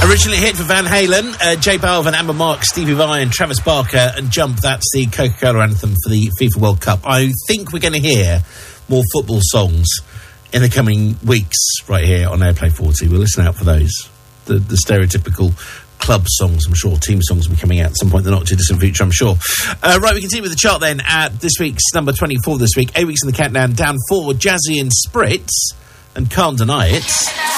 Originally a hit for Van Halen, J Balvin, Amber Mark, Stevie Vai and Travis Barker, and Jump. That's the Coca-Cola anthem for the FIFA World Cup. I think we're going to hear more football songs in the coming weeks right here on Airplay 40. We'll listen out for those. The stereotypical club songs, I'm sure, team songs will be coming out at some point in the not too distant future, I'm sure. Right, we continue with the chart then at this week's number 24 this week. 8 weeks in the countdown, down 4, Jazzy and Spritz and Can't Deny It.